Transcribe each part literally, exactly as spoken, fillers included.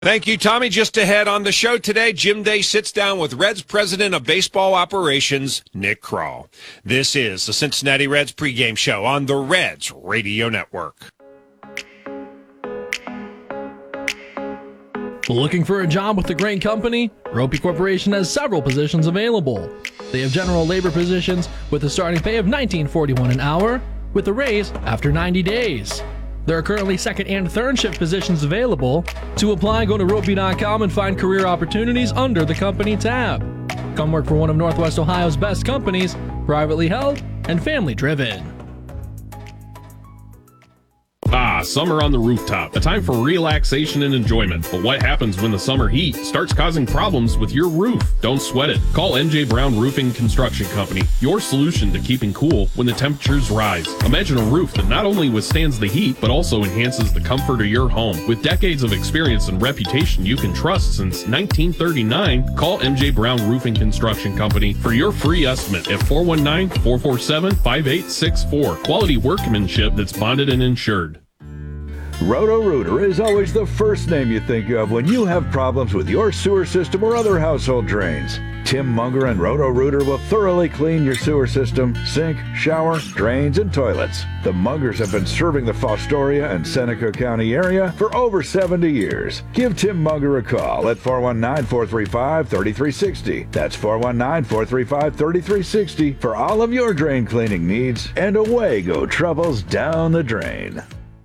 Thank you, Tommy. Just ahead on the show today, Jim Day sits down with Reds President of Baseball Operations, Nick Krall. This is the Cincinnati Reds pregame show on the Reds Radio Network. Looking for a job with a great company? Ropey Corporation has several positions available. They have general labor positions with a starting pay of nineteen forty-one an hour, with a raise after ninety days. There are currently second and third shift positions available. To apply, go to ropey dot com and find career opportunities under the company tab. Come work for one of Northwest Ohio's best companies, privately held and family driven. Ah, summer on the rooftop. A time for relaxation and enjoyment. But what happens when the summer heat starts causing problems with your roof? Don't sweat it. Call M J Brown Roofing Construction Company, your solution to keeping cool when the temperatures rise. Imagine a roof that not only withstands the heat, but also enhances the comfort of your home. With decades of experience and reputation you can trust since nineteen thirty-nine, call M J Brown Roofing Construction Company for your free estimate at four one nine, four four seven, five eight six four. Quality workmanship that's bonded and insured. Roto-Rooter is always the first name you think of when you have problems with your sewer system or other household drains. Tim Munger and Roto-Rooter will thoroughly clean your sewer system, sink, shower, drains, and toilets. The Mungers have been serving the Fostoria and Seneca County area for over seventy years. Give Tim Munger a call at four one nine, four three five, three three six zero. That's four one nine, four three five, three three six zero for all of your drain cleaning needs, and away go troubles down the drain.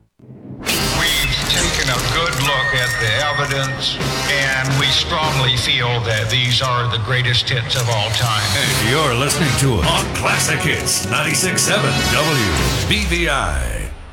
A good look at the evidence, and we strongly feel that these are the greatest hits of all time. And you're listening to it on Classic Hits ninety-six point seven W B V I.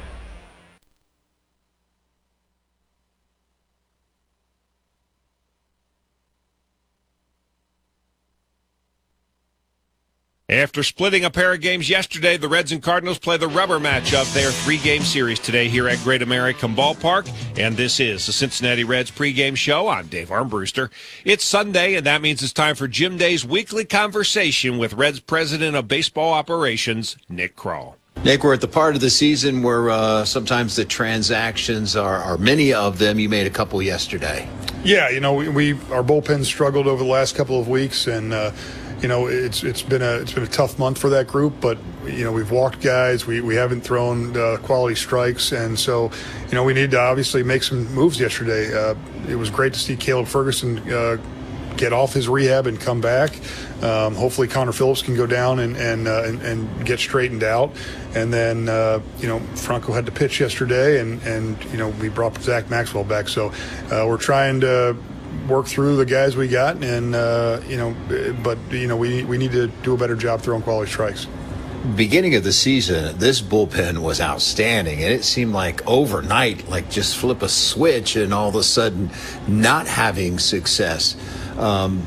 After splitting a pair of games yesterday, the Reds and Cardinals play the rubber match of their three-game series today here at Great American Ballpark. And this is the Cincinnati Reds pregame show. I'm Dave Armbruster. It's Sunday, and that means it's time for Jim Day's weekly conversation with Reds President of Baseball Operations, Nick Krall. Nick, we're at the part of the season where uh, sometimes the transactions are, are many of them. You made a couple yesterday. Yeah, you know, we, we our bullpen struggled over the last couple of weeks, and uh, you know, it's it's been a it's been a tough month for that group, but you know, we've walked guys, we we haven't thrown uh, quality strikes, and so you know, we need to obviously make some moves yesterday. Uh, it was great to see Caleb Ferguson uh, get off his rehab and come back. Um, hopefully, Connor Phillips can go down and and, uh, and and get straightened out. And then uh, you know, Franco had to pitch yesterday, and and you know, we brought Zach Maxwell back. So uh, we're trying to work through the guys we got, and uh, you know, but you know, we we need to do a better job throwing quality strikes. Beginning of the season, this bullpen was outstanding, and it seemed like overnight, like just flip a switch, and all of a sudden, not having success. Um,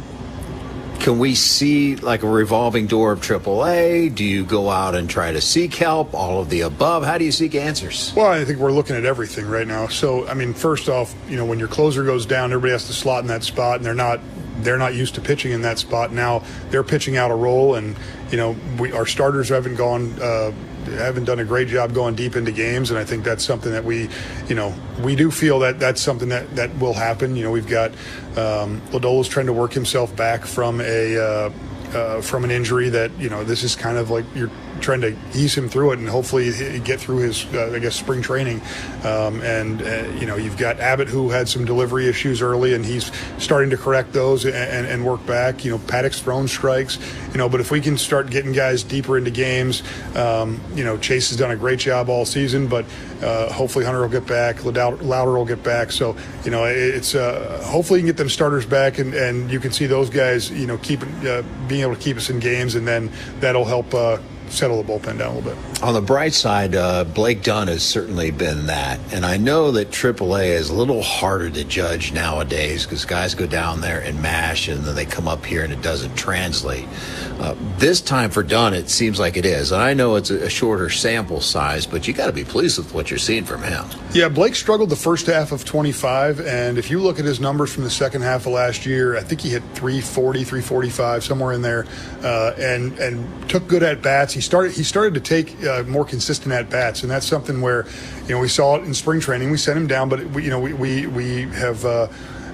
Can we see like a revolving door of triple A? Do you go out and try to seek help? All of the above? How do you seek answers? Well, I think we're looking at everything right now. So, I mean, first off, you know, when your closer goes down, everybody has to slot in that spot, and they're not they're not used to pitching in that spot. Now they're pitching out a role, and you know, we, our starters haven't gone. Uh, haven't done a great job going deep into games, and I think that's something that we, you know, we do feel that that's something that, that will happen. You know, we've got um, Lodolo's trying to work himself back from a uh, uh, from an injury that, you know, this is kind of like you're trying to ease him through it and hopefully get through his, uh, I guess, spring training. Um, and, uh, you know, you've got Abbott, who had some delivery issues early, and he's starting to correct those and, and, and work back. You know, Paddock's thrown strikes, you know, but if we can start getting guys deeper into games, um, you know, Chase has done a great job all season, but uh, hopefully Hunter will get back, Louder will get back. So, you know, it's uh, hopefully you can get them starters back, and, and you can see those guys, you know, keep uh, being able to keep us in games, and then that'll help uh, settle the bullpen down a little bit. On the bright side, uh, Blake Dunn has certainly been that. And I know that triple A is a little harder to judge nowadays because guys go down there and mash, and then they come up here and it doesn't translate. Uh, this time for Dunn, it seems like it is. And I know it's a, a shorter sample size, but you got to be pleased with what you're seeing from him. Yeah, Blake struggled the first half of twenty-five, and if you look at his numbers from the second half of last year, I think he hit three forty, three forty-five, somewhere in there, uh, and and took good at bats. He started he started to take uh, more consistent at bats, and that's something where, you know, we saw it in spring training. We sent him down, but we, you know, we we we have. Uh,